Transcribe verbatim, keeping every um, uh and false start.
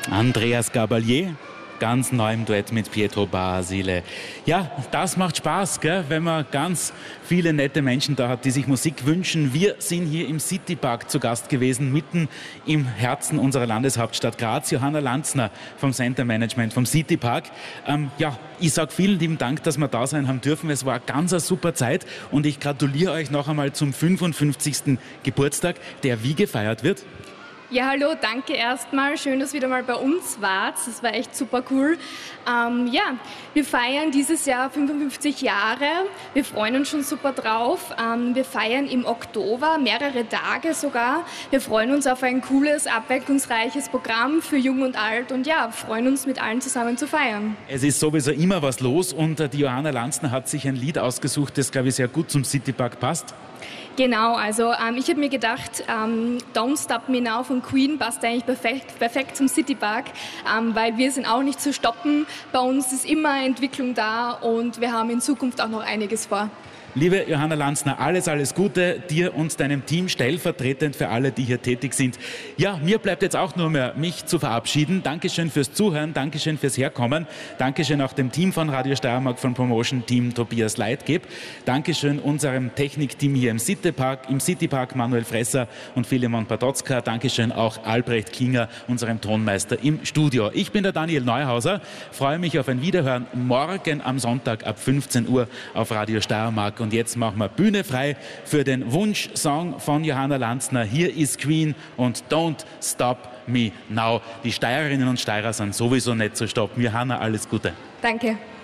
Andreas Gabalier, ganz neu im Duett mit Pietro Basile. Ja, das macht Spaß, gell, wenn man ganz viele nette Menschen da hat, die sich Musik wünschen. Wir sind hier im Citypark zu Gast gewesen, mitten im Herzen unserer Landeshauptstadt Graz. Johanna Lanzner vom Center Management vom Citypark. Ähm, ja, ich sage vielen lieben Dank, dass wir da sein haben dürfen. Es war eine ganz eine super Zeit und ich gratuliere euch noch einmal zum fünfundfünfzigsten Geburtstag, der wie gefeiert wird? Ja, hallo, danke erstmal. Schön, dass ihr wieder mal bei uns wart. Das war echt super cool. Ähm, ja, wir feiern dieses Jahr fünfundfünfzig Jahre. Wir freuen uns schon super drauf. Ähm, wir feiern im Oktober, mehrere Tage sogar. Wir freuen uns auf ein cooles, abwechslungsreiches Programm für Jung und Alt und ja, freuen uns mit allen zusammen zu feiern. Es ist sowieso immer was los und die Johanna Lanzner hat sich ein Lied ausgesucht, das, glaube ich, sehr gut zum Citypark passt. Genau, also ähm, ich habe mir gedacht, ähm, Don't Stop Me Now von Queen passt eigentlich perfekt, perfekt zum Citypark, ähm, weil wir sind auch nicht zu stoppen. Bei uns ist immer Entwicklung da und wir haben in Zukunft auch noch einiges vor. Liebe Johanna Lanzner, alles, alles Gute dir und deinem Team, stellvertretend für alle, die hier tätig sind. Ja, mir bleibt jetzt auch nur mehr, mich zu verabschieden. Dankeschön fürs Zuhören, Dankeschön fürs Herkommen. Dankeschön auch dem Team von Radio Steiermark, von Promotion Team Tobias Leitgeb. Dankeschön unserem Technikteam hier im Citypark, im Citypark Manuel Fresser und Philemon Padotzka. Dankeschön auch Albrecht Klinger, unserem Tonmeister im Studio. Ich bin der Daniel Neuhauser, freue mich auf ein Wiederhören morgen am Sonntag ab fünfzehn Uhr auf Radio Steiermark. Und jetzt machen wir Bühne frei für den Wunschsong von Johanna Lanzner. Hier ist Queen und Don't Stop Me Now. Die Steirerinnen und Steirer sind sowieso nicht zu stoppen. Johanna, alles Gute. Danke.